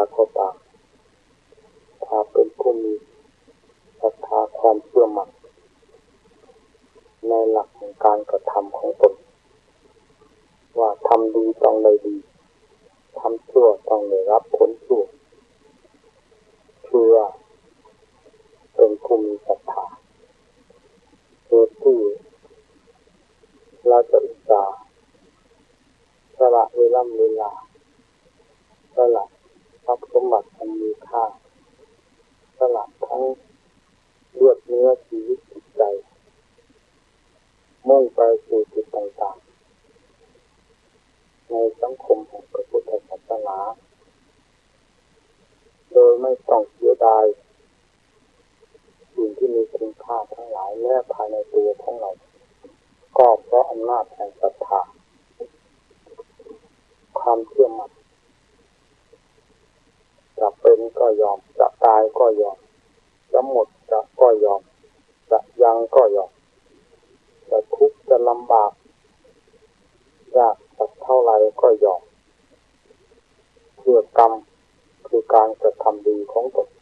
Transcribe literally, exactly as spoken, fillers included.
ก็ตามถ้าเป็นผู้มีศรัทธาความเชื่อมั่นในหลักของการกระทำของตนว่าทำดีต้องได้ดีทำชั่วต้องได้รับผลชั่วเชื่อเป็นผู้มีศรัทธาเหตุที่เราจะอุตส่าห์สละเวลาเวลาสละทรัพย์สมบัติอันมีค่าสละทั้งเลือดเนื้อชีวิตจิตใจมุ่งไปสู่จุดต่างๆในสังคมของพระพุทธศาสนาโดยไม่ต้องเสียดายสิ่งที่มีคุณค่าทั้งหลายแม้ภายในตัวของเราก็เพราะอำนาจแห่งศรัทธาความเชื่อมั่นจะเป็นก็ยอมจะตายก็ยอมจะหมดจะก็ยอมจะยังก็ยอมจะทุกข์จะลำบากยากสักเท่าไรก็ยอมเพื่อกรรมคือการกระทำดีของตน